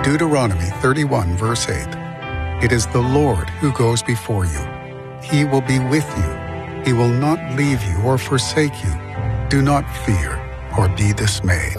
Deuteronomy 31, verse 8. It is the Lord who goes before you. He will be with you. He will not leave you or forsake you. Do not fear or be dismayed.